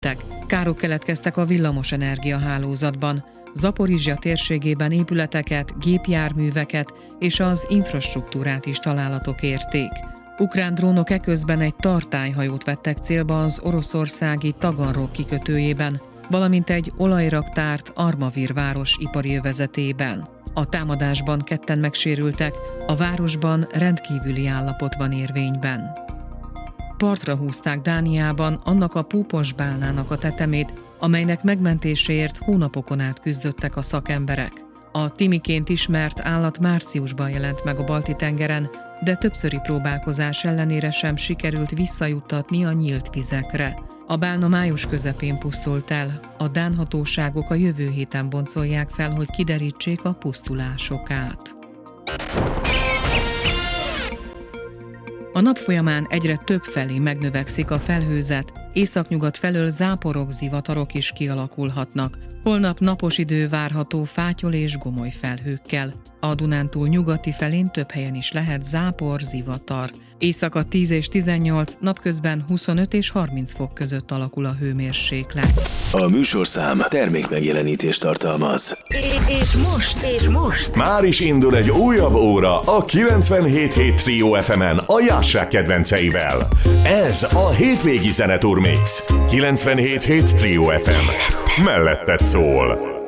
Károk keletkeztek a villamosenergia hálózatban. Zaporizsja térségében épületeket, gépjárműveket és az infrastruktúrát is találatok érték. Ukrán drónok eközben egy tartályhajót vettek célba az oroszországi Taganrog kikötőjében, valamint egy olajraktárt Armavir város ipari övezetében. A támadásban 2 megsérültek, a városban rendkívüli állapot van érvényben. Partra húzták Dániában annak a púpos bálnának a tetemét, amelynek megmentéséért hónapokon át küzdöttek a szakemberek. A timiként ismert állat márciusban jelent meg a Balti-tengeren, de többszöri próbálkozás ellenére sem sikerült visszajuttatni a nyílt vizekre. A bálna május közepén pusztult el, a dán hatóságok a jövő héten boncolják fel, hogy kiderítsék a pusztulás okát. A nap folyamán egyre több felé megnövekszik a felhőzet, északnyugat felől záporok, zivatarok is kialakulhatnak. Holnap napos idő várható fátyol és gomoly felhőkkel. A Dunántúl nyugati felén több helyen is lehet zápor, zivatar. Éjszaka 10 és 18, napközben 25 és 30 fok között alakul a hőmérséklet. A műsorszám termékmegjelenítést tartalmaz. És most már is indul egy újabb óra a 97.7 Trio FM-en a Jássák kedvenceivel. Ez a hétvégi zeneturmix. 97.7 Trio FM. Melletted szól.